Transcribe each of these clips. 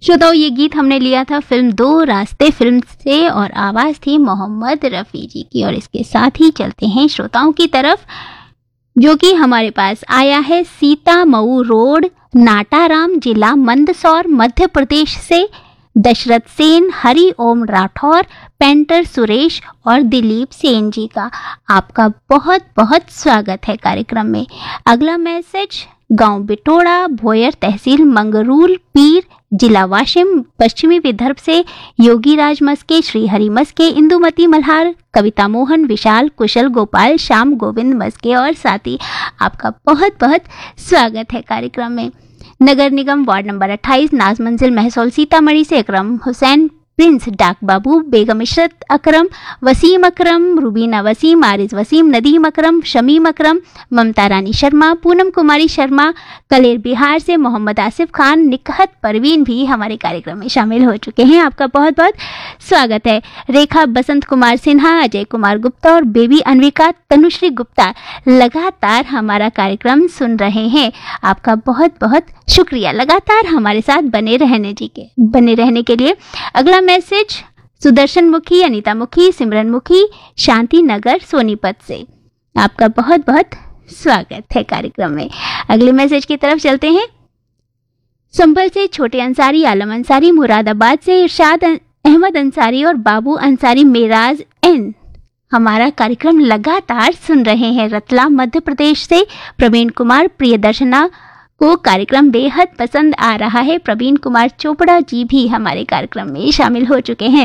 श्रोताओं, ये गीत हमने लिया था फिल्म दो रास्ते फिल्म से और आवाज थी मोहम्मद रफ़ी जी की। और इसके साथ ही चलते हैं श्रोताओं की तरफ जो कि हमारे पास आया है सीतामऊ रोड, नाटाराम, जिला मंदसौर, मध्य प्रदेश से दशरथ सेन, हरि ओम राठौर, पेंटर सुरेश और दिलीप सेन जी का। आपका बहुत बहुत स्वागत है कार्यक्रम में। अगला मैसेज गांव बिटोड़ा, भोयर, तहसील मंगरूल पीर, जिला वाशिम, पश्चिमी विदर्भ से योगीराज मस्के, श्रीहरि मस्के, इंदुमती मल्हार, कविता मोहन, विशाल, कुशल, गोपाल, श्याम गोविंद मस्के और साथी। आपका बहुत बहुत स्वागत है कार्यक्रम में। नगर निगम वार्ड नंबर 28, नाज मंजिल, महसौल, सीतामढ़ी से अकरम हुसैन, प्रिंस, डाक बाबू, बेगम इशरत अकरम, वसीम अकरम, रुबीना वसीम, आरिज वसीम, नदीम अकरम, शमीम अकरम, ममता रानी शर्मा, पूनम कुमारी शर्मा, कलेर बिहार से मोहम्मद आसिफ खान, निकहत परवीन भी हमारे कार्यक्रम में शामिल हो चुके हैं। आपका बहुत बहुत स्वागत है। रेखा, बसंत कुमार सिन्हा, अजय कुमार गुप्ता और बेबी अनविका, तनुश्री गुप्ता लगातार हमारा कार्यक्रम सुन रहे हैं। आपका बहुत बहुत शुक्रिया लगातार हमारे साथ बने रहने के लिए। अगला मैसेज सुदर्शन मुखी, अनीता मुखी, सिमरन मुखी, शांति नगर, सोनीपत से। आपका बहुत बहुत स्वागत है कार्यक्रम में। अगले मैसेज की तरफ चलते हैं। संभल से छोटे अंसारी, आलम अंसारी, मुरादाबाद से इरशाद अहमद अंसारी और बाबू अंसारी, मेराज एन हमारा कार्यक्रम लगातार सुन रहे हैं। रतलाम मध्य प्रदेश से प्रवीण कुमार, प्रियदर्शना को कार्यक्रम बेहद पसंद आ रहा है। प्रवीण कुमार चोपड़ा जी भी हमारे कार्यक्रम में शामिल हो चुके हैं।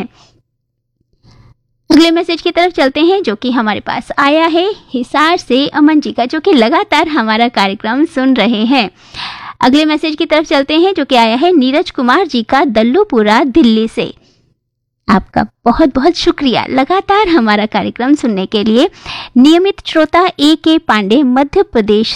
अगले मैसेज की तरफ चलते हैं जो कि हमारे पास आया है हिसार से अमन जी का, जो कि लगातार हमारा कार्यक्रम सुन रहे हैं। अगले मैसेज की तरफ चलते हैं जो कि आया है नीरज कुमार जी का, दल्लूपुरा, दिल्ली से। आपका बहुत बहुत शुक्रिया लगातार हमारा कार्यक्रम सुनने के लिए। नियमित श्रोता ए के पांडे, मध्य प्रदेश